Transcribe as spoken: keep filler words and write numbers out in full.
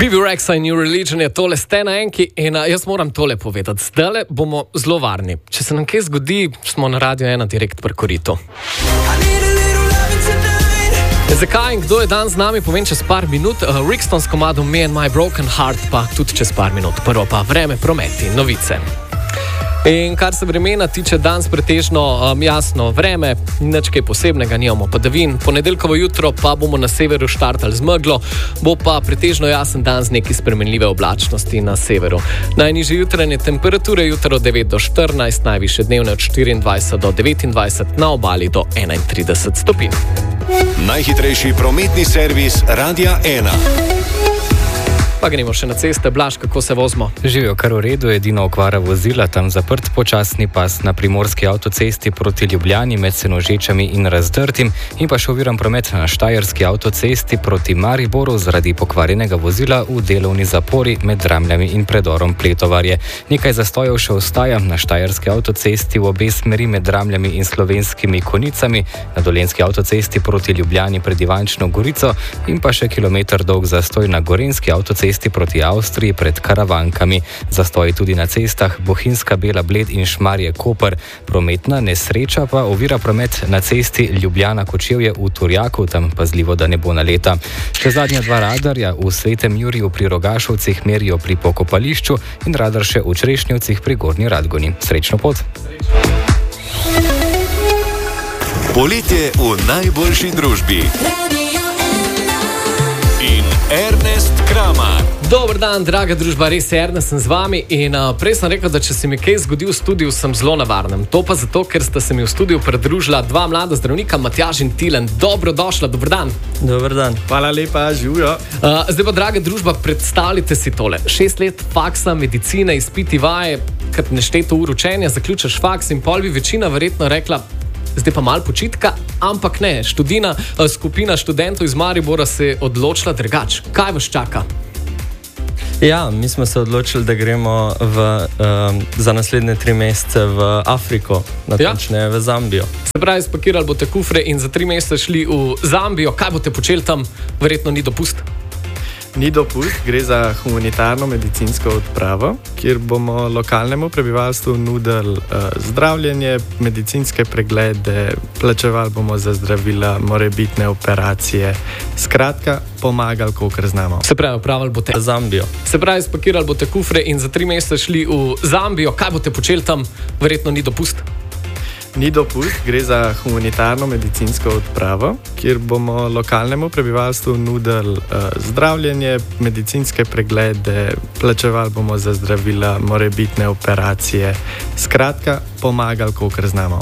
B B Rexa in New Religion je tole ste na enki in uh, jaz moram tole povedati. Zdaj bomo zelo varni. Če se nam kaj zgodi, smo na Radio ena direkt pri koritu. Zakaj in kdo je dan z nami, povem čez par minut. Uh, Rixton s komadom Me and My Broken Heart pa tudi čez par minut. Prvo pa vreme, prometi, novice. In kar se vremena tiče, danes pretežno um, jasno vreme, nič kaj posebnega, nimamo padavin. Ponedeljkovo jutro pa bomo na severu štartali z meglo, bo pa pretežno jasen dan z neki spremenljive oblačnosti na severu. Najnižje jutranje temperature jutro devet do štirinajst, najvišje dnevne od štiriindvajset do devetindvajset, na obali do enaintrideset stopinj. Najhitrejši prometni servis Radia ena. Pa gremo še na ceste. Blaž, kako se vozimo? Živijo kar v redu, edino okvara vozila, tam zaprt počasni pas na primorski avtocesti proti Ljubljani med Senožečami in Razdrtim in pa še oviran promet na štajerski avtocesti proti Mariboru zaradi pokvarjenega vozila v delovni zapori med Dramljami in predorom Pletovarje. Nekaj zastojev še ostaja na štajerski avtocesti v obe smeri med Dramljami in Slovenskimi Konicami, na dolenjski avtocesti proti Ljubljani pred Ivančno Gorico in pa še kilometer dolg zastoj na gorenjski avtocesti proti Avstriji pred Karavankami. Zastoji tudi na cestah Bohinjska Bela Bled in Šmarje Koper. Prometna nesreča pa ovira promet na cesti Ljubljana Kočevje v Turjaku, tam pazljivo, da ne bo naleta. Še zadnja dva radarja v Svetem Juriju pri Rogašovcih merijo pri pokopališču in radar še v Črešnjevcih pri Gornji Radgoni. Srečno pot! Poletje v najboljši družbi. In Ernest Kramar. Dober dan, draga družba, res je, Ernest sem z vami in uh, prej sem rekel, da če se mi kaj zgodi v studiu, sem zelo na varnem. To pa zato, ker sta se mi v studiu pridružila dva mlada zdravnika, Matjaž in Tilen. Dobrodošla, dober dan. Dober dan. Hvala lepa, živijo. Uh, zdaj pa, draga družba, predstavljite si tole. Šest let faksa, medicine, izpiti vaje, kad nešteto ur učenja, zaključaš faks in pol bi večina verjetno rekla, zdaj pa malo počitka, ampak ne, študina, skupina študentov iz Maribora se je odločila drugače. Kaj vas čaka? Ja, mi smo se odločili, da gremo v, um, za naslednje tri mesece v Afriko, natančneje v Zambijo. Se pravi, spakirali boste kufre in za tri mesece šli v Zambijo. Kaj boste počeli tam? Verjetno ni dopust. Ni dopust, gre za humanitarno medicinsko odpravo, kjer bomo lokalnemu prebivalstvu nudili uh, zdravljenje, medicinske preglede, plačevali bomo za zdravila, morebitne operacije. Skratka, pomagali, kolikor znamo. Se pravi, upravili boste Zambijo. Se pravi, spakirali boste kufre in za tri mesece šli v Zambijo. Kaj boste počeli tam? Verjetno ni dopust. Ni dopust, gre za humanitarno medicinsko odpravo, kjer bomo lokalnemu prebivalstvu nudili uh, zdravljenje, medicinske preglede, plačevali bomo za zdravila, morebitne operacije. Skratka, pomagali, kolikor znamo.